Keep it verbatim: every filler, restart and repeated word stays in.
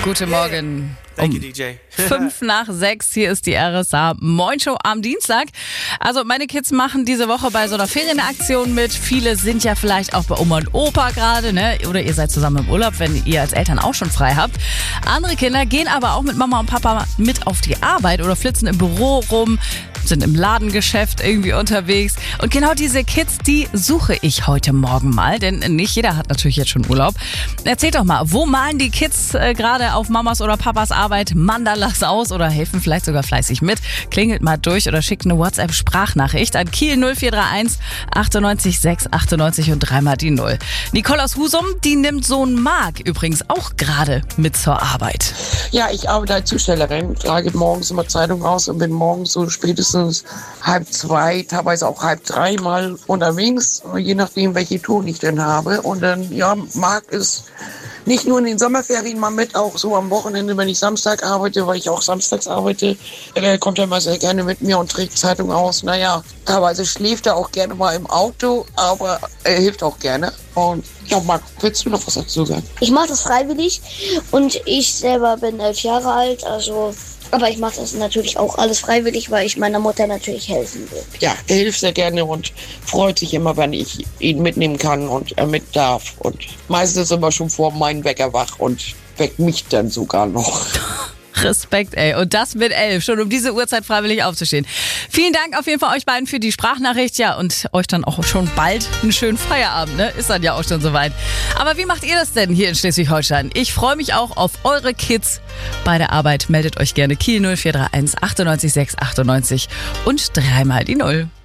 Guten Morgen. Thank you, Um D J. Fünf nach sechs, hier ist die R S A Moin Show am Dienstag. Also meine Kids machen diese Woche bei so einer Ferienaktion mit. Viele sind ja vielleicht auch bei Oma und Opa gerade, ne? Oder ihr seid zusammen im Urlaub, wenn ihr als Eltern auch schon frei habt. Andere Kinder gehen aber auch mit Mama und Papa mit auf die Arbeit oder flitzen im Büro rum, sind im Ladengeschäft irgendwie unterwegs. Und genau diese Kids, die suche ich heute Morgen mal, denn nicht jeder hat natürlich jetzt schon Urlaub. Erzählt doch mal, wo malen die Kids äh, gerade auf Mamas oder Papas Arbeit Mandalas aus oder helfen vielleicht sogar fleißig mit? Klingelt mal durch oder schickt eine WhatsApp-Sprachnachricht an Kiel null vier drei eins achtundneunzig sechs achtundneunzig und dreimal die Null. Nicole aus Husum, die nimmt Sohn Marc übrigens auch gerade mit zur Arbeit. Ja, ich arbeite als Zustellerin, trage morgens immer Zeitung aus und bin morgens so spätestens halb zwei, teilweise auch halb drei mal unterwegs, je nachdem, welche Tour ich denn habe. Und dann, ja, Marc ist nicht nur in den Sommerferien mal mit, auch so am Wochenende, wenn ich Samstag arbeite, weil ich auch samstags arbeite, äh, kommt er mal sehr gerne mit mir und trägt Zeitung aus. Naja, teilweise schläft er auch gerne mal im Auto, aber er hilft auch gerne. Und ja, Marc, willst du noch was dazu sagen? Ich mache das freiwillig und ich selber bin elf Jahre alt, also, aber ich mache das natürlich auch alles freiwillig, weil ich meiner Mutter natürlich helfen will. Ja, er hilft sehr gerne und freut sich immer, wenn ich ihn mitnehmen kann und er mit darf. Und meistens ist er immer schon vor meinem Wecker wach und weckt mich dann sogar noch. Respekt, ey. Und das mit elf, schon um diese Uhrzeit freiwillig aufzustehen. Vielen Dank auf jeden Fall euch beiden für die Sprachnachricht. Ja, und euch dann auch schon bald einen schönen Feierabend, ne? Ist dann ja auch schon soweit. Aber wie macht ihr das denn hier in Schleswig-Holstein? Ich freue mich auch auf eure Kids bei der Arbeit. Meldet euch gerne Kiel null vier drei eins achtundneunzig sechs achtundneunzig und dreimal die Null.